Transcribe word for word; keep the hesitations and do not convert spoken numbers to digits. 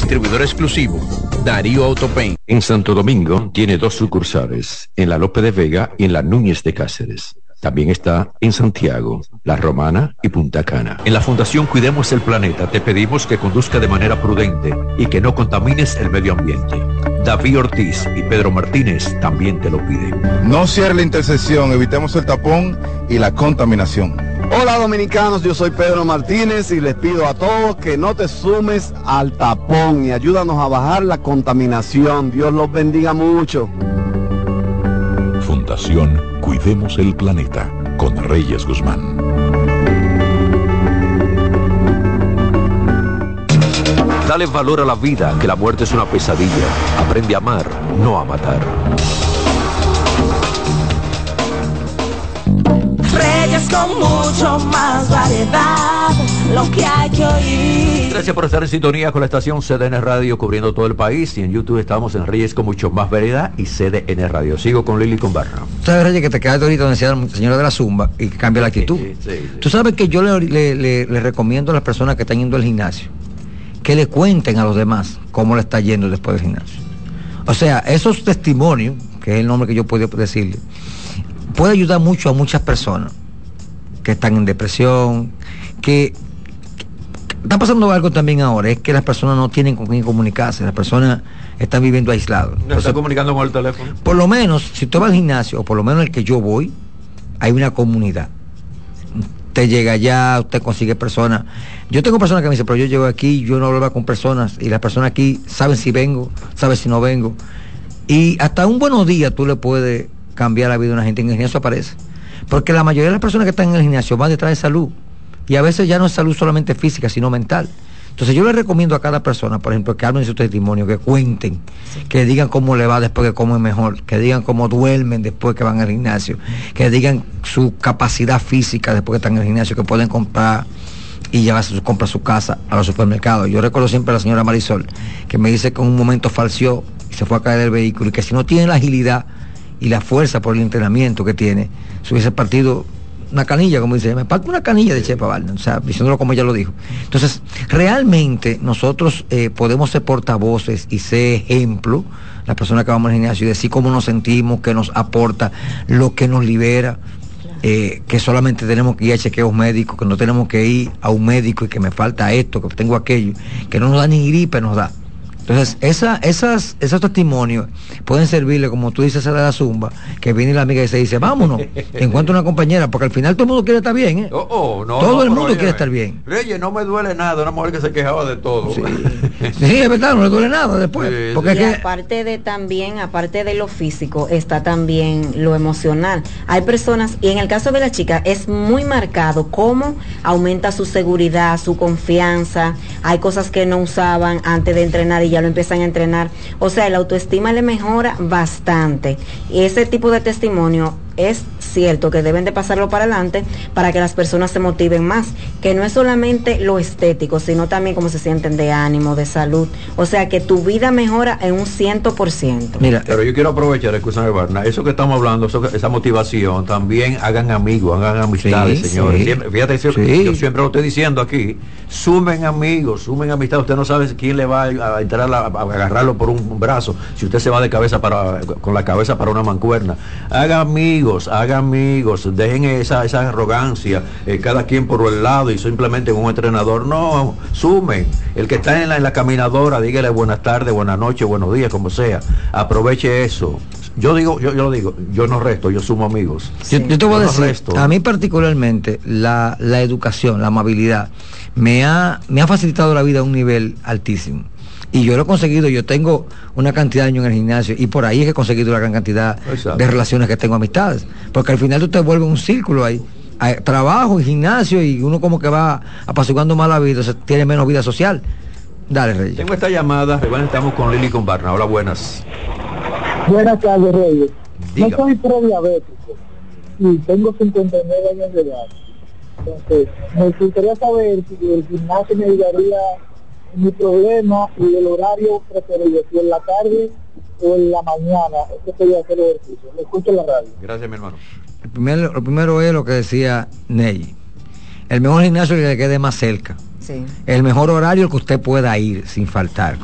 Distribuidor exclusivo, Darío Autopaint. En Santo Domingo tiene dos sucursales, en la Lope de Vega y en la Núñez de Cáceres. También está en Santiago, La Romana y Punta Cana. En la Fundación Cuidemos el Planeta te pedimos que conduzca de manera prudente y que no contamines el medio ambiente. David Ortiz y Pedro Martínez también te lo piden. No cierre la intersección, evitemos el tapón y la contaminación. Hola dominicanos, yo soy Pedro Martínez y les pido a todos que no te sumes al tapón y ayúdanos a bajar la contaminación. Dios los bendiga mucho. Fundación Cuidemos el Planeta con Reyes Guzmán. Dale valor a la vida, que la muerte es una pesadilla. Aprende a amar, no a matar. Reyes con mucho más variedad, lo que hay que oír. Gracias por estar en sintonía con la estación C D N Radio cubriendo todo el país, y en YouTube estamos en Reyes con mucho más variedad y C D N Radio. Sigo con Lili con Barra. Tú sabes, Reyes, que te quedaste ahorita donde decía la señora de la Zumba y que cambia la actitud. Sí, sí, sí. Tú sabes que yo le, le, le, le recomiendo a las personas que están yendo al gimnasio que le cuenten a los demás cómo le está yendo después del gimnasio. O sea, esos testimonios, que es el nombre que yo puedo decirle, puede ayudar mucho a muchas personas que están en depresión, que, que está pasando algo también ahora, es que las personas no tienen con quién comunicarse, las personas están viviendo aislados. ¿No están comunicando con el teléfono? Por lo menos, si usted va al gimnasio, o por lo menos el que yo voy, hay una comunidad. Usted llega allá, usted consigue personas. Yo tengo personas que me dicen, pero yo llego aquí, yo no hablo con personas, y las personas aquí saben si vengo, saben si no vengo. Y hasta un buenos días tú le puedes cambiar la vida a una gente. En el gimnasio aparece. Porque la mayoría de las personas que están en el gimnasio van detrás de salud. Y a veces ya no es salud solamente física, sino mental. Entonces yo les recomiendo a cada persona, por ejemplo, que hablen de su testimonio, que cuenten, sí, que digan cómo le va después que comen mejor, que digan cómo duermen después que van al gimnasio, que digan su capacidad física después que están en el gimnasio, que pueden comprar y llevarse sus compras a su casa, a los supermercados. Yo recuerdo siempre a la señora Marisol, que me dice que en un momento falseó y se fue a caer del vehículo, y que si no tiene la agilidad y la fuerza por el entrenamiento que tiene, se hubiese partido una canilla, como dice, me parte una canilla de Chepa Barna, o sea, diciéndolo como ella lo dijo. Entonces, realmente nosotros eh, podemos ser portavoces y ser ejemplo, las personas que vamos al gimnasio, y decir cómo nos sentimos, qué nos aporta, lo que nos libera, eh, que solamente tenemos que ir a chequeos médicos, que no tenemos que ir a un médico y que me falta esto, que tengo aquello, que no nos da ni gripe, nos da. Entonces, esa, esas, esos testimonios pueden servirle, como tú dices, a la Zumba, que viene la amiga y se dice, vámonos, encuentro una compañera, porque al final todo el mundo quiere estar bien, ¿eh? Oh, oh, no, todo no, el mundo oye, quiere estar bien. Reyes, no me duele nada, una mujer que se quejaba de todo. Sí, sí, es verdad, no le duele nada después. Sí, porque y es que... aparte de también, aparte de lo físico, está también lo emocional. Hay personas, y en el caso de la chica, es muy marcado cómo aumenta su seguridad, su confianza. Hay cosas que no usaban antes de entrenar y ya lo empiezan a entrenar. O sea, la autoestima le mejora bastante. Y ese tipo de testimonio es cierto que deben de pasarlo para adelante para que las personas se motiven más, que no es solamente lo estético, sino también cómo se sienten de ánimo, de salud. O sea, que tu vida mejora en un ciento por ciento. Mira, pero yo quiero aprovechar, escúchame, Barna, eso que estamos hablando, eso, esa motivación, también hagan amigos, hagan amistades, sí, señores. Sí. Siempre, fíjate, sí. Yo siempre lo estoy diciendo aquí, sumen amigos, sumen amistades. Usted no sabe quién le va a entrar a, a agarrarlo por un brazo, si usted se va de cabeza para, con la cabeza para una mancuerna. Haga amigos, haga amigos, dejen esa, esa arrogancia, eh, cada quien por el lado y simplemente con un entrenador. No, sumen. El que está en la, en la caminadora, dígale buenas tardes, buenas noches, buenos días, como sea. Aproveche eso. Yo digo, yo, yo lo digo, yo no resto, yo sumo amigos. Sí. Yo, yo te voy yo a decir, no a mí particularmente, la, la educación, la amabilidad, me ha, me ha facilitado la vida a un nivel altísimo. Y yo lo he conseguido, yo tengo una cantidad de años en el gimnasio y por ahí es que he conseguido una gran cantidad Exacto. de relaciones que tengo, amistades. Porque al final tú te vuelves un círculo ahí. Hay trabajo y gimnasio y uno como que va apaciguando más la vida, o sea, tiene menos vida social. Dale, Reyes. Tengo esta llamada, bueno, estamos con Lili con Barna. Hola, buenas. Buenas tardes, Reyes. Diga. Yo soy prediabético y tengo cincuenta y nueve años de edad. Entonces, me gustaría saber si el gimnasio me ayudaría en mi problema y el horario preferido, si en la tarde o en la mañana. Eso sería hacer ejercicio. Me escucho en la radio. Gracias, mi hermano. El primero, lo primero es lo que decía Ney. El mejor gimnasio es el que le quede más cerca. Sí. El mejor horario el que usted pueda ir sin faltar.